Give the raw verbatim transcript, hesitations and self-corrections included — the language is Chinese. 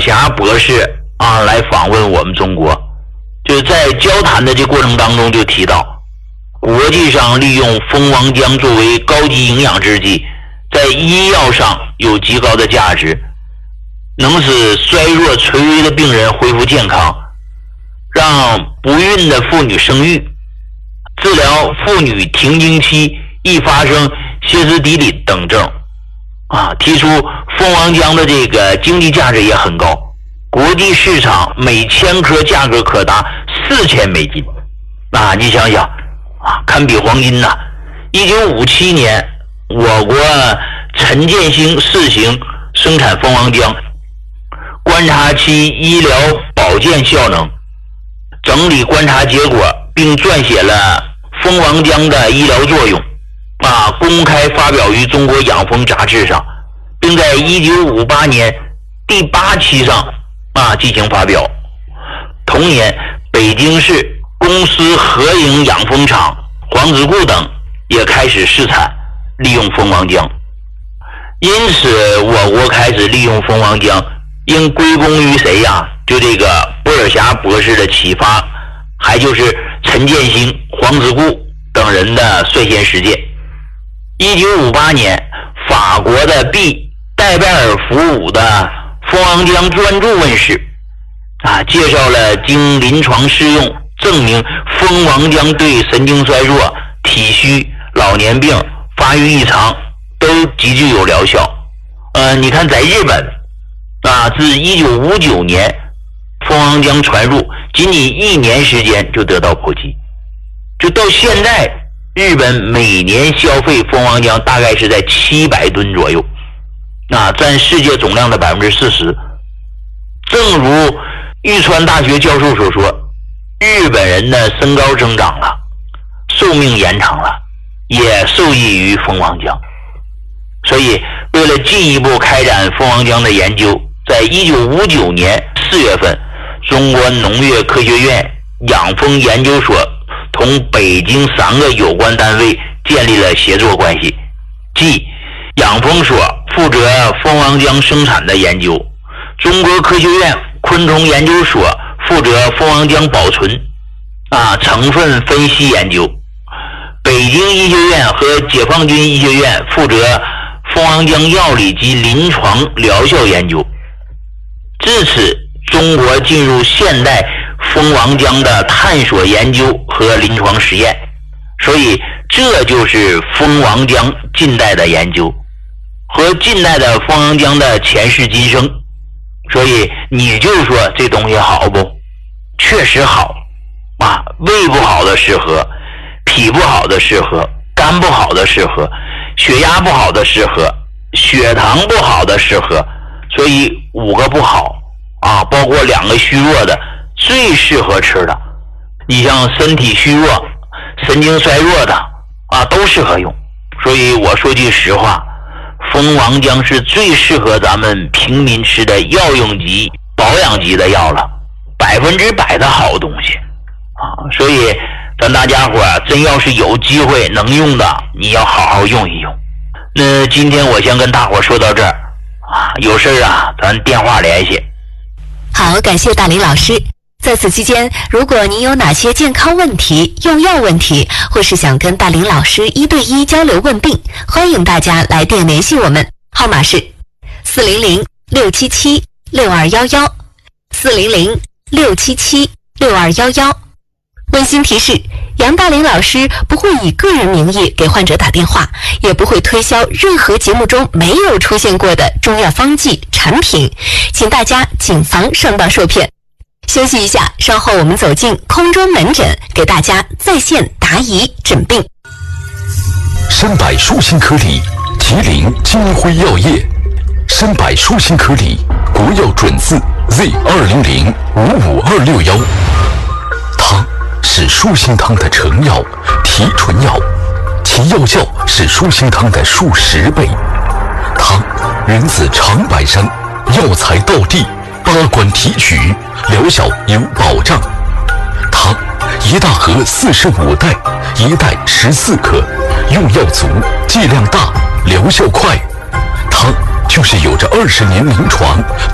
霞博士啊来访问我们中国，就是在交谈的这过程当中就提到，国际上利用蜂王浆作为高级营养制剂，在医药上有极高的价值，能使衰弱垂危的病人恢复健康，让不孕的妇女生育，治疗妇女停经期易发生歇斯底里等症啊，提出蜂王浆的这个经济价值也很高，国际市场每千颗价格可达四千美金啊！你想想啊，堪比黄金呐、啊！一九五七年，我国陈建兴试行生产蜂王浆，观察其医疗保健效能，整理观察结果，并撰写了蜂王浆的医疗作用啊，公开发表于中国养蜂杂志上，并在一九五八年第八期上啊进行发表。同年，北京市公司合营养蜂厂、黄子固等也开始试产利用蜂王浆。因此，我国开始利用蜂王浆，应归功于谁呀？就这个波尔霞博士的启发，还就是陈建兴、黄子固等人的率先实践。一九五八年，法国的 B 戴贝尔福伍的蜂王浆专著问世，啊，介绍了经临床试用证明蜂王浆对神经衰弱、体虚、老年病、发育异常都极具有疗效。呃，你看在日本啊，自一九五九年蜂王浆传入，仅仅一年时间就得到普及，就到现在，日本每年消费蜂王浆大概是在七百吨左右，啊，占世界总量的百分之四十。正如玉川大学教授所说，日本人的身高增长了，寿命延长了，也受益于蜂王浆。所以，为了进一步开展蜂王浆的研究，在一九五九年四月份，中国农业科学院养蜂研究所同北京三个有关单位建立了协作关系，即养蜂所负责蜂王浆生产的研究，中国科学院昆虫研究所负责蜂王浆保存啊成分分析研究，北京医学院和解放军医学院负责蜂王浆药理及临床疗效研究。至此，中国进入现代蜂王浆的探索研究和临床实验，所以这就是蜂王浆近代的研究和近代的蜂王浆的前世今生。所以你就说这东西好不？确实好啊，胃不好的适合，脾不好的适合，肝不好的适合，血压不好的适合，血糖不好的适合，所以五个不好啊，包括两个虚弱的最适合吃的。你像身体虚弱、神经衰弱的啊，都适合用。所以我说句实话，蜂王浆是最适合咱们平民吃的药用级、保养级的药了，百分之百的好东西啊！所以咱大家伙真要是有机会能用的，你要好好用一用。那今天我先跟大伙说到这儿啊，有事啊咱电话联系。 好，感谢大林老师。在此期间，如果您有哪些健康问题、用药问题，或是想跟大林老师一对一交流问病，欢迎大家来电联系我们，号码是四零零六七七六二幺幺，四零零六七七六二幺幺。温馨提示，杨大林老师不会以个人名义给患者打电话，也不会推销任何节目中没有出现过的中药方剂产品，请大家谨防上当受骗。休息一下，稍后我们走进空中门诊，给大家在线答疑诊病。 参百舒心颗粒，麒麟金辉药业。参百舒心颗粒，国药准字 Z 二零零五五二六幺。它是舒心汤的成药、提纯药，其药效是舒心汤的数十倍。它源自长白山，药材道地，八关提取，疗效有保障。它一大盒四十五袋，一袋十四克，用药足，剂量大，疗效快。它就是有着二十年临床